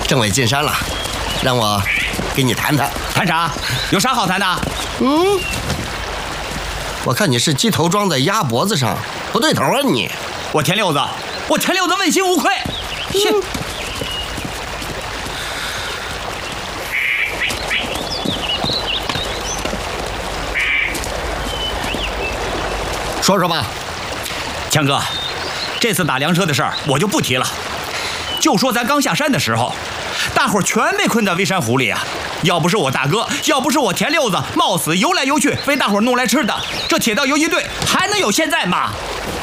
政委进山了，让我跟你谈谈。 谈啥？有啥好谈的？ 我看你是鸡头装在鸭脖子上，不对头啊你！ 我田六子问心无愧。 说说吧， 强哥，这次打粮车的事儿我就不提了，就说咱刚下山的时候，大伙儿全被困在微山湖里啊！要不是我大哥，要不是我田六子冒死游来游去为大伙儿弄来吃的，这铁道游击队还能有现在吗？